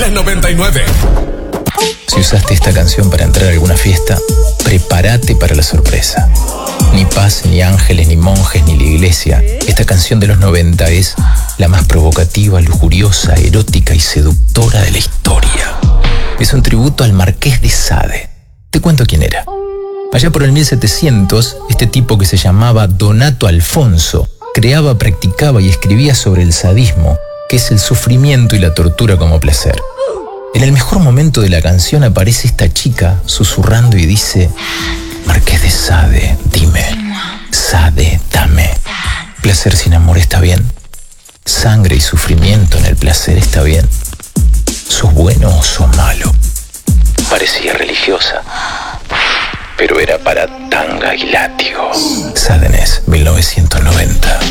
399. Si usaste esta canción para entrar a alguna fiesta, prepárate para la sorpresa. Ni paz, ni ángeles, ni monjes, ni la iglesia. Esta canción de los 90 es la más provocativa, lujuriosa, erótica y seductora de la historia. Es un tributo al Marqués de Sade. Te cuento quién era. Allá por el 1700, este tipo que se llamaba Donato Alfonso creaba, practicaba y escribía sobre el sadismo, que es el sufrimiento y la tortura como placer. En el mejor momento de la canción aparece esta chica susurrando y dice: Marqués de Sade, dime, Sade, dame. Placer sin amor está bien. Sangre y sufrimiento en el placer está bien. ¿Sos bueno o sos malo? Parecía religiosa, pero era para tanga y látigo. Sadenés, 1990.